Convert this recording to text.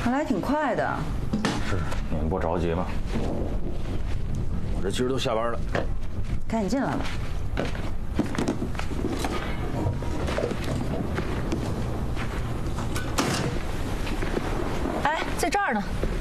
看来挺快的。 是，你们不着急吗？我这今儿都下班了， 赶紧进来吧。 哎，在这儿呢。